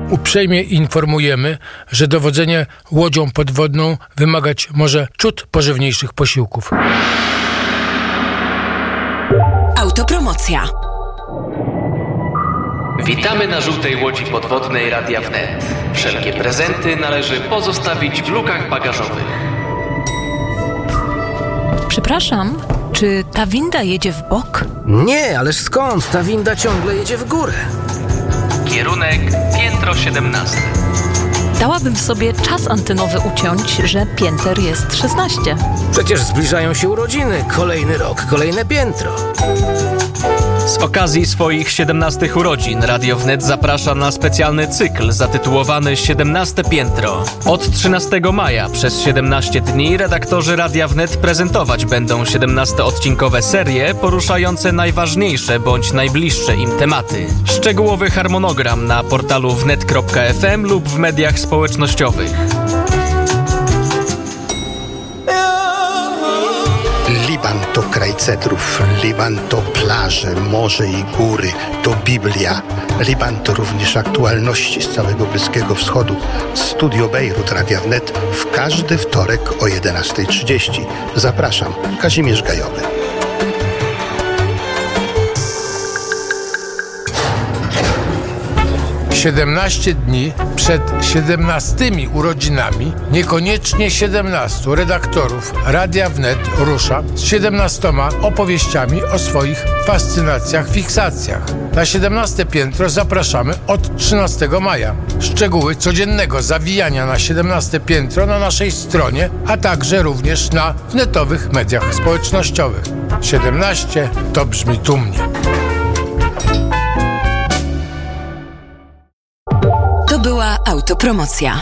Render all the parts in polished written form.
Uprzejmie informujemy, że dowodzenie łodzią podwodną wymagać może ciut pożywniejszych posiłków. Autopromocja. Witamy na żółtej łodzi podwodnej Radia Wnet. Wszelkie prezenty należy pozostawić w lukach bagażowych. Przepraszam, czy ta winda jedzie w bok? Nie, ależ skąd? Ta winda ciągle jedzie w górę. Kierunek piętro 17. Dałabym sobie czas antenowy uciąć, że pięter jest 16. Przecież zbliżają się urodziny. Kolejny rok, kolejne piętro. Z okazji swoich 17 urodzin Radio Wnet zaprasza na specjalny cykl zatytułowany 17 piętro. Od 13 maja przez 17 dni redaktorzy Radia Wnet prezentować będą 17-odcinkowe serie poruszające najważniejsze bądź najbliższe im tematy. Szczegółowy harmonogram na portalu wnet.fm lub w mediach społecznościowych. Liban to kraj cedrów, Liban to plaże, morze i góry, to Biblia. Liban to również aktualności z całego Bliskiego Wschodu. Studio Bejrut Radia Wnet w każdy wtorek o 11:30. Zapraszam, Kazimierz Gajowy. Siedemnaście dni przed 17 urodzinami, niekoniecznie 17 redaktorów Radia Wnet rusza z 17 opowieściami o swoich fascynacjach, fiksacjach. Na 17 piętro zapraszamy od 13 maja. Szczegóły codziennego zawijania na 17 piętro na naszej stronie, a także również na wnetowych mediach społecznościowych. 17 to brzmi dumnie. To była autopromocja.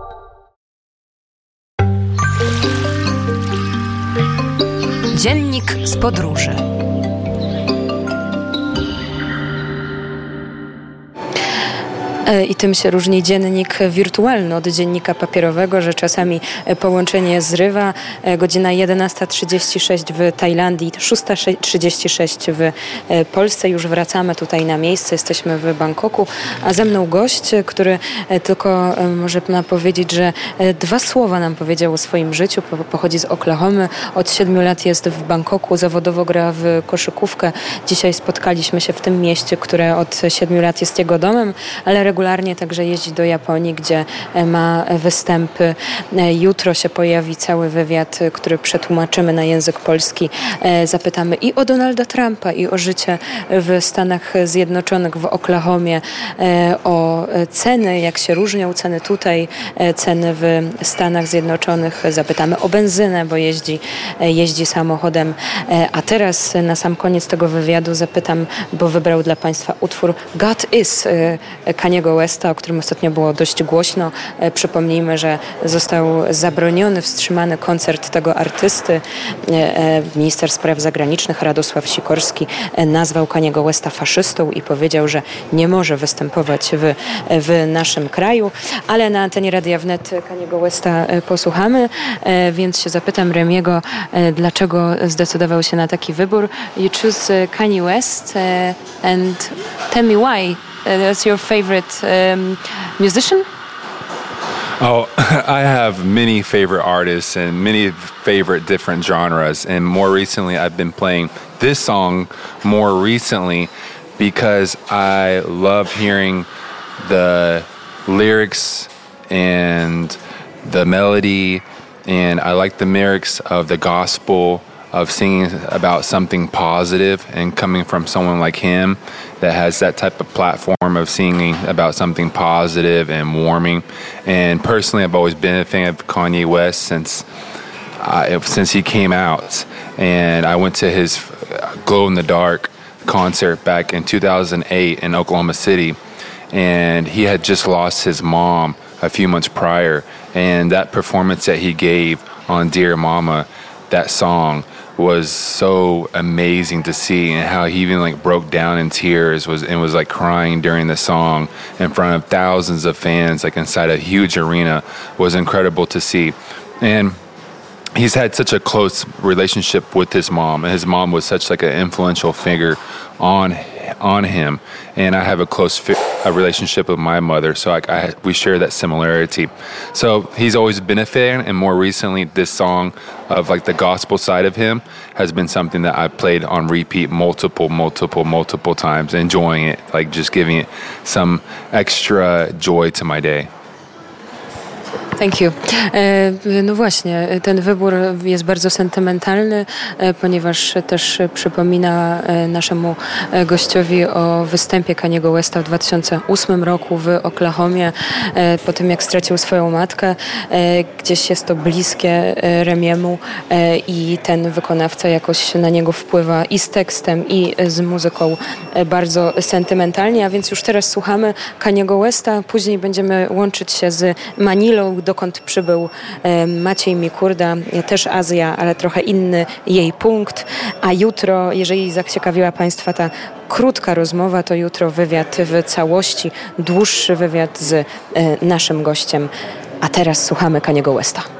Dziennik z podróży. I tym się różni dziennik wirtualny od dziennika papierowego, że czasami połączenie zrywa. Godzina 11:36 w Tajlandii, 6:36 w Polsce. Już wracamy tutaj na miejsce, jesteśmy w Bangkoku, a ze mną gość, który tylko można powiedzieć, że 2 słowa nam powiedział o swoim życiu. Pochodzi z Oklahomy, od 7 lat jest w Bangkoku, zawodowo gra w koszykówkę. Dzisiaj spotkaliśmy się w tym mieście, które od 7 lat jest jego domem, ale regularnie także jeździ do Japonii, gdzie ma występy. Jutro się pojawi cały wywiad, który przetłumaczymy na język polski. Zapytamy i o Donalda Trumpa, i o życie w Stanach Zjednoczonych, w Oklahomie, o ceny, jak się różnią ceny tutaj, ceny w Stanach Zjednoczonych. Zapytamy o benzynę, bo jeździ samochodem. A teraz na sam koniec tego wywiadu zapytam, bo wybrał dla Państwa utwór God Is Kaniego Westa, o którym ostatnio było dość głośno. Przypomnijmy, że został zabroniony, wstrzymany koncert tego artysty. Minister spraw zagranicznych Radosław Sikorski nazwał Kaniego Westa faszystą i powiedział, że nie może występować w naszym kraju. Ale na antenie Radia Wnet Kaniego Westa posłuchamy, więc się zapytam Remiego, dlaczego zdecydował się na taki wybór. You choose Kanye West and tell me why. That's your favorite musician? Oh, I have many favorite artists and many favorite different genres. And more recently, I've been playing this song more recently because I love hearing the lyrics and the melody. And I like the lyrics of the gospel, of singing about something positive and coming from someone like him that has that type of platform of singing about something positive and warming. And personally, I've always been a fan of Kanye West since he came out. And I went to his Glow in the Dark concert back in 2008 in Oklahoma City. And he had just lost his mom a few months prior. And that performance that he gave on Dear Mama, that song, was so amazing to see, and how he even broke down in tears was crying during the song in front of thousands of fans inside a huge arena was incredible to see. And he's had such a close relationship with his mom, and his mom was such an influential figure on on him, and I have a close a relationship with my mother, so we share that similarity. So he's always been a fan, and more recently, this song of like the gospel side of him has been something that I've played on repeat multiple times, enjoying it, like just giving it some extra joy to my day. Thank you. No właśnie, ten wybór jest bardzo sentymentalny, ponieważ też przypomina naszemu gościowi o występie Kaniego Westa w 2008 roku w Oklahomie, po tym jak stracił swoją matkę. Gdzieś jest to bliskie Remiemu i ten wykonawca jakoś na niego wpływa i z tekstem, i z muzyką bardzo sentymentalnie, a więc już teraz słuchamy Kaniego Westa, później będziemy łączyć się z Manilą, dokąd przybył Maciej Mikurda, też Azja, ale trochę inny jej punkt. A jutro, jeżeli zaciekawiła Państwa ta krótka rozmowa, to jutro wywiad w całości, dłuższy wywiad z naszym gościem. A teraz słuchamy Kaniego Westa.